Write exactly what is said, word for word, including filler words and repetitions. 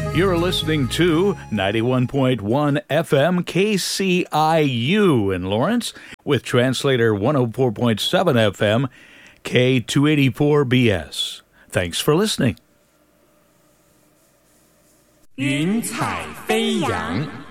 You're listening to ninety-one point one F M K C I U in Lawrence with translator one oh four point seven F M K two eighty-four B S. Thanks for listening. 云彩飞扬